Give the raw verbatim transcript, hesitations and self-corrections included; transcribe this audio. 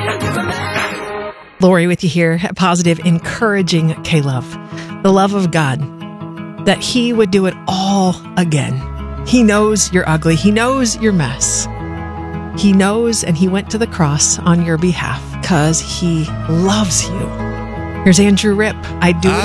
Lori with you here at Positive, encouraging K-Love. The love of God, that He would do it all again. He knows you're ugly. He knows your mess. He knows, and He went to the cross on your behalf because He loves you. Here's Andrew Ripp. I do it.